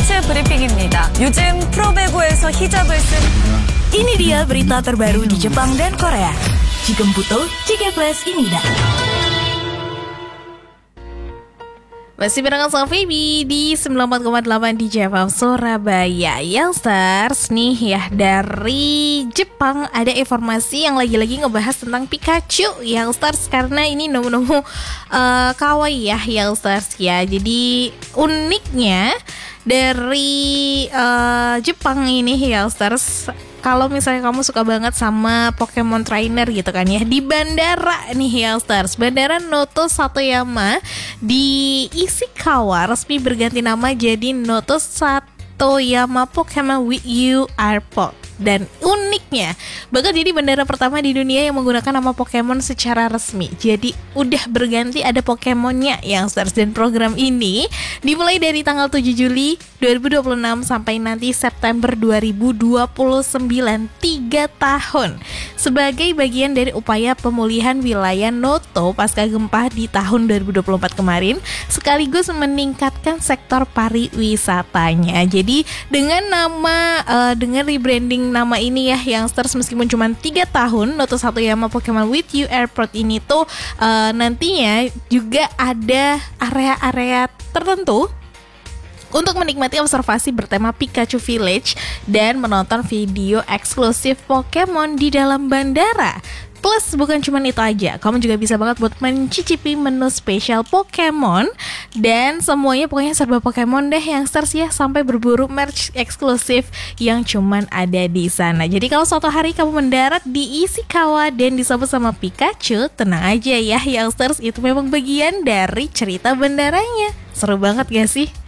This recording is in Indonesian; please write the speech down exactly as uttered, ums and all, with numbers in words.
스포츠 브리핑입니다. 요즘 프로배구에서 히잡을 쓴 Ini dia berita terbaru di Jepang dan Korea. Jigem Puto, Jige Flash Inida. Masih barengan sama Feby di sembilan puluh empat koma delapan di J F M Surabaya. Youngsters nih ya, dari Jepang ada informasi yang lagi-lagi ngebahas tentang Pikachu Youngsters, karena ini nemu-nemu uh, kawaii ya Youngsters ya. Jadi uniknya dari uh, Jepang ini Youngsters, kalau misalnya kamu suka banget sama Pokemon Trainer gitu kan ya, di bandara nih Youngsters, Bandara Noto Satoyama di Ishikawa resmi berganti nama jadi Noto Satoyama Pokemon with You Airport. Dan uniknya, bakal jadi bandara pertama di dunia yang menggunakan nama Pokemon secara resmi. Jadi udah berganti, ada Pokemonnya Youngsters. Dan program ini dimulai dari tanggal tujuh Juli dua ribu dua puluh enam sampai nanti September dua ribu dua puluh sembilan, tiga tahun, sebagai bagian dari upaya pemulihan wilayah Noto pasca gempa di tahun dua ribu dua puluh empat kemarin, sekaligus meningkatkan sektor pariwisatanya. Jadi dengan nama uh, dengan rebranding nama ini ya Youngsters, meskipun cuma tiga tahun, Noto Satoyama Pokemon with You Airport ini tuh uh, nantinya juga ada area-area tertentu untuk menikmati observasi bertema Pikachu Village dan menonton video eksklusif Pokemon di dalam bandara. Plus bukan cuma itu aja, kamu juga bisa banget buat mencicipi menu spesial Pokemon. Dan semuanya pokoknya serba Pokemon deh Youngsters ya, sampai berburu merch eksklusif yang cuman ada di sana. Jadi kalau suatu hari kamu mendarat di Ishikawa dan disambut sama Pikachu, tenang aja ya Youngsters, itu memang bagian dari cerita bandaranya. Seru banget gak sih?